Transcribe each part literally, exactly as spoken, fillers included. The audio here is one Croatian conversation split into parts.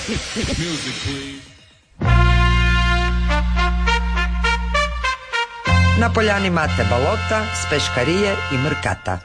Music, please. Na poljani Mate Balota, s peškarije i Mrkata.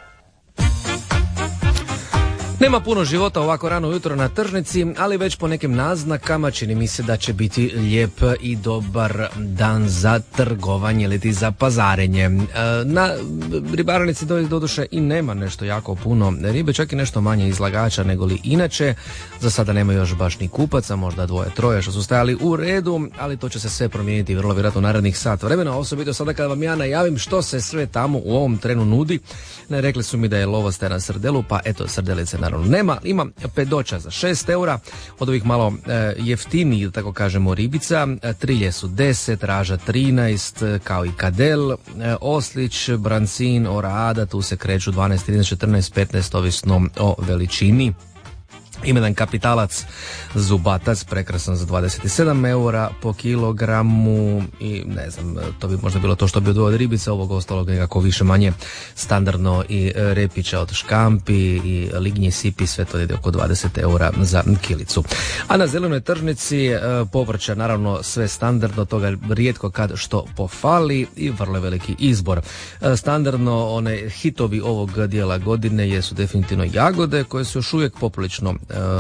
Nema puno života ovako rano ujutro na tržnici, ali već po nekim naznakama čini mi se da će biti lijep i dobar dan za trgovanje ili za pazarenje. Na ribarnici doduše i nema nešto jako puno ribe, čak i nešto manje izlagača nego li inače. Za sada nema još baš ni kupaca, možda dvoje, troje što su stajali u redu, ali to će se sve promijeniti vrlo vjerojatno u narednih sat vremena, osobito sada kada vam ja najavim što se sve tamo u ovom trenu nudi. Ne, rekli su mi da je lovostaja na srdelu, pa eto, srdelice naravno nema. Ima pedoća za šest eura, od ovih malo e, jeftinijih, tako kažemo, ribica. Trilje su deset, raža trinaest, kao i kadel, e, oslić, brancin, orada, tu se kreću dvanaest, trinaest, četrnaest, petnaest, ovisno o veličini. Ima jedan kapitalac zubatac, prekrasan za dvadeset sedam eura po kilogramu i ne znam, to bi možda bilo to što bi od ribica, ovog ostalog nekako više manje standardno i repića od škampi i lignje sipi, sve to ide oko dvadeset eura za kilicu. A na zelenoj tržnici povrća naravno sve standardno, toga rijetko kad što pofali i vrlo veliki izbor. Standardno one hitovi ovog dijela godine jesu definitivno jagode koje su još uvijek poprilično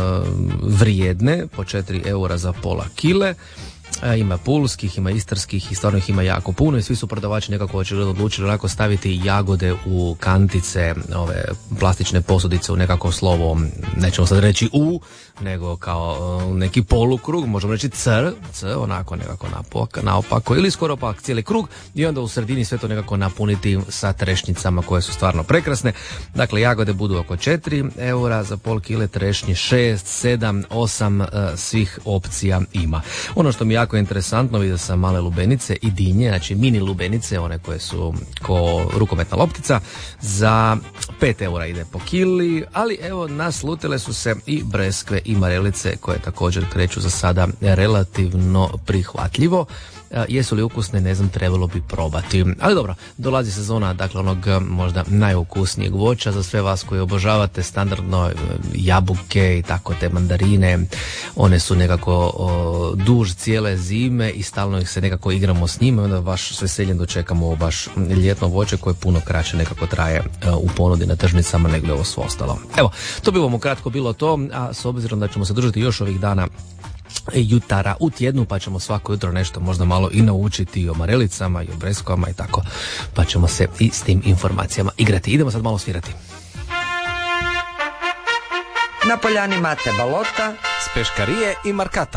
vrijedne, po četiri eura za pola kile. Ima pulskih, ima istarskih i stvarno ih ima jako puno i svi su prodavači nekako očigledno odlučili onako staviti jagode u kantice, ove plastične posudice u nekako slovo, nećemo sad reći U, nego kao neki polukrug, možemo reći C, C, onako nekako naopako ili skoro pak cijeli krug i onda u sredini sve to nekako napuniti sa trešnjicama koje su stvarno prekrasne. Dakle, jagode budu oko četiri eura za pol kile, trešnje šest, sedam, osam, svih opcija ima. Ono što mi jako interesantno, vidio sam male lubenice i dinje, znači mini lubenice, one koje su ko rukometna loptica, za pet eura ide po kili, ali evo naslutile su se i breskve i marelice koje također kreću za sada relativno prihvatljivo. Jesu li ukusne, ne znam, trebalo bi probati. Ali dobro, dolazi sezona, dakle, onog možda najukusnijeg voća za sve vas koji obožavate standardno jabuke i tako te mandarine. One su nekako o, duž cijele zime i stalno ih se nekako igramo s njima, onda baš s veseljem dočekamo ovo baš ljetno voće koje puno kraće nekako traje u ponudi na tržnicama nego ovo sve ostalo. Evo, to bi vam ukratko bilo to, a s obzirom da ćemo se držati još ovih dana jutara u tjednu, pa ćemo svako jutro nešto možda malo i naučiti i o marelicama i o breskvama i tako, pa ćemo se i s tim informacijama igrati. Idemo sad malo svirati. Na poljani Mate Balota, s peškarije i Markata.